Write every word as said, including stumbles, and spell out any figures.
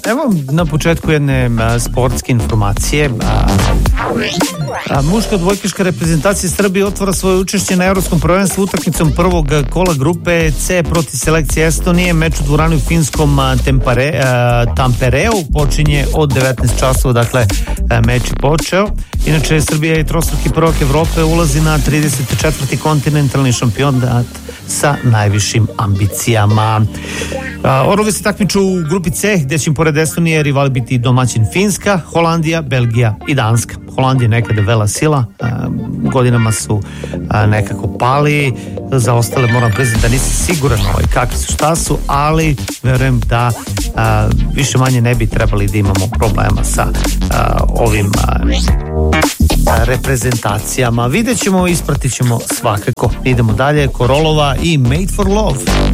Evo na početku jedne a, sportske informacije. A, a, muška odbojkaška reprezentacija Srbije otvara svoje učešće na Evropskom prvenstvu utakmicom prvog kola grupe C protiv selekcije Estonije. Meč u dvorani u finskom a, tempare, a, Tampereu počinje od devetnaest časova, dakle a, meč je počeo. Inače, Srbija je trostruki prvak Evrope, ulazi na trideset četvrti kontinentalni šampionat sa najvišim ambicijama. Orlovi se takmiču u grupi C, gde će im pored Estonije rivali biti domaćin Finska, Holandija, Belgija i Danska. Holandija je nekada vela sila, godinama su nekako pali, za ostale moram priznati da nisam siguran ovaj, kakvi su, šta su, ali verujem da a, više manje ne bi trebali da imamo problema sa a, ovim a, reprezentacijama. Vidjet ćemo, ispratit ćemo svakako. Idemo dalje, Korolova i Made for Love.